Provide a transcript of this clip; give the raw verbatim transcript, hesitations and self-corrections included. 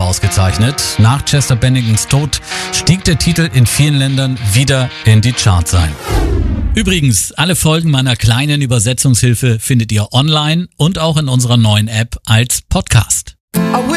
ausgezeichnet. Nach Chester Benningtons Tod stieg der Titel in vielen Ländern wieder in die Charts ein. Übrigens, alle Folgen meiner kleinen Übersetzungshilfe findet ihr online und auch in unserer neuen App als Podcast.